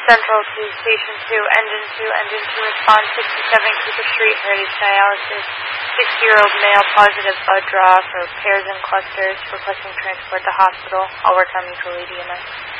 Central to Station 2, Engine 2, respond 67 Cooper Street, ready dialysis. 60-year-old male, positive blood draw for pairs and clusters, requesting transport to hospital. I'll work on mutual EMS.